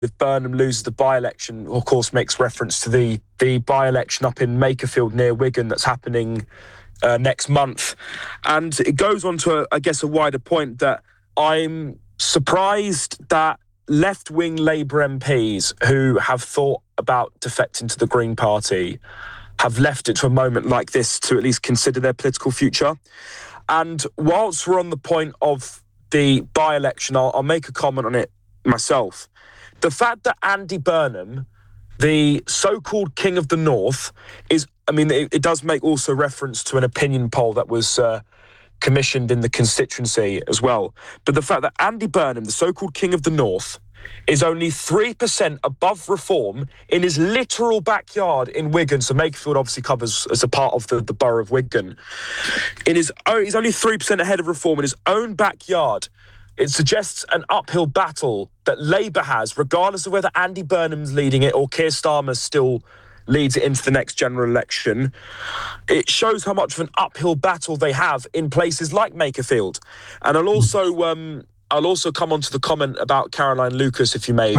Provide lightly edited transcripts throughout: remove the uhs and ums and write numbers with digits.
If Burnham loses the by-election, of course, makes reference to the by-election up in Makerfield near Wigan that's happening next month. And it goes on to, a wider point that I'm surprised that left-wing Labour MPs who have thought about defecting to the Green Party have left it to a moment like this to at least consider their political future. And whilst we're on the point of the by-election, I'll make a comment on it myself. The fact that Andy Burnham, the so-called King of the North, it does make also reference to an opinion poll that was commissioned in the constituency as well. But the fact that Andy Burnham, the so-called King of the North, is only 3% above Reform in his literal backyard in Wigan. So Makerfield obviously covers as a part of the borough of Wigan. He's only 3% ahead of Reform in his own backyard. It suggests an uphill battle that Labour has, regardless of whether Andy Burnham's leading it or Keir Starmer still leads it into the next general election. It shows how much of an uphill battle they have in places like Makerfield. And I'll also come on to the comment about Caroline Lucas, if you may.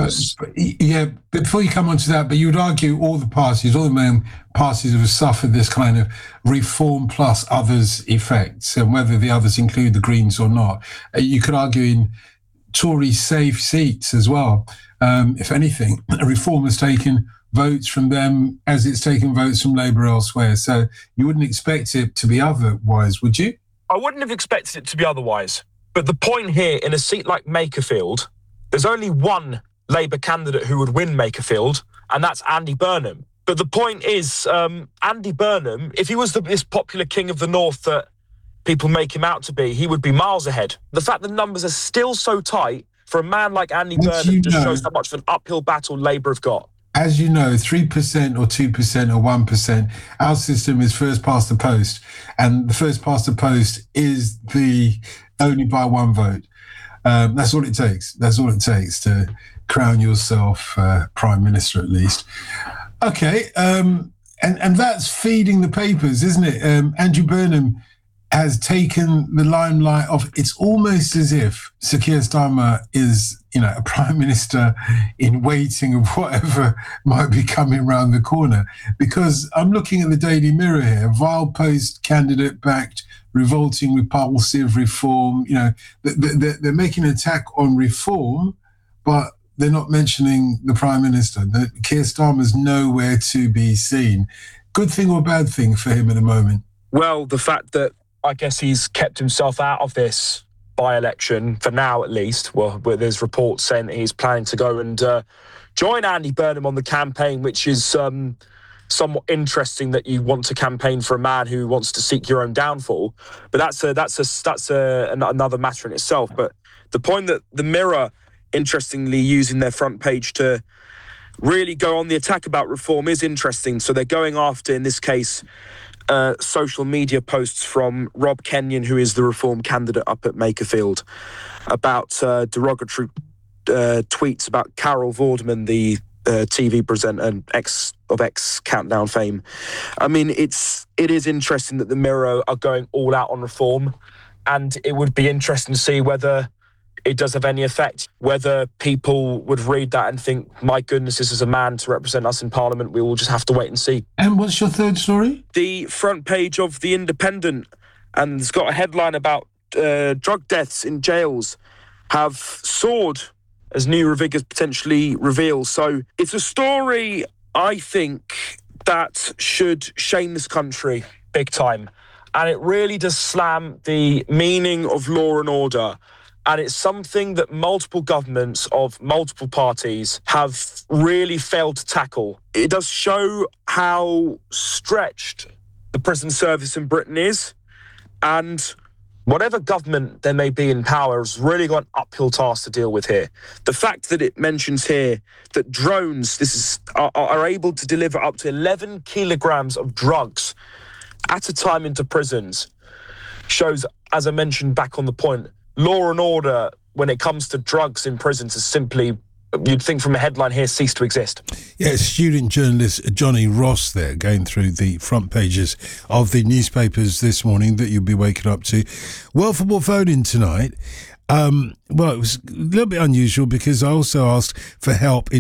Before you come on to that, but you would argue all the main parties have suffered this kind of Reform plus others effects, and whether the others include the Greens or not. You could argue in Tory safe seats as well. If anything, Reform has taken votes from them as it's taken votes from Labour elsewhere. So you wouldn't expect it to be otherwise, would you? I wouldn't have expected it to be otherwise. But the point here, in a seat like Makerfield, there's only one Labour candidate who would win Makerfield, and that's Andy Burnham. But the point is, Andy Burnham, if he was this popular King of the North that people make him out to be, he would be miles ahead. The fact the numbers are still so tight for a man like Andy Burnham just shows how much of an uphill battle Labour have got. As you know, 3% or 2% or 1%, our system is first past the post. And the first past the post is the only by one vote. That's all it takes. That's all it takes to crown yourself Prime Minister, at least. Okay, and that's feeding the papers, isn't it? Andrew Burnham has taken the limelight off. It's almost as if Sir Keir Starmer is, a Prime Minister in waiting of whatever might be coming around the corner. Because I'm looking at the Daily Mirror here, vile post candidate backed, revolting, repulsive Reform. They're making an attack on Reform, but they're not mentioning the Prime Minister. Keir Starmer's nowhere to be seen. Good thing or bad thing for him at the moment? Well, the fact that I guess he's kept himself out of this by-election, for now at least. Well, there's reports saying that he's planning to go and join Andy Burnham on the campaign, which is somewhat interesting that you want to campaign for a man who wants to seek your own downfall. But that's another matter in itself. But the point that the Mirror, interestingly, using their front page to really go on the attack about Reform is interesting. So they're going after, in this case, social media posts from Rob Kenyon, who is the Reform candidate up at Makerfield, about derogatory tweets about Carol Vorderman, the TV presenter and ex Countdown fame. I mean, it is interesting that the Mirror are going all out on Reform, and it would be interesting to see whether it does have any effect, whether people would read that and think, my goodness, this is a man to represent us in Parliament. We will just have to wait and see. And what's your third story? The front page of The Independent, and it's got a headline about drug deaths in jails have soared, as new figures potentially reveal. So it's a story, I think, that should shame this country big time. And it really does slam the meaning of law and order. And it's something that multiple governments of multiple parties have really failed to tackle. It does show how stretched the prison service in Britain is. And whatever government there may be in power has really got an uphill task to deal with here. The fact that it mentions here that drones are able to deliver up to 11 kilograms of drugs at a time into prisons shows, as I mentioned back on the point, law and order when it comes to drugs in prisons is simply, you'd think from a headline here, cease to exist. Yeah, student journalist Johnny Ross there going through the front pages of the newspapers this morning that you'll be waking up to. Well, football phone-in tonight. Well, it was a little bit unusual because I also asked for help in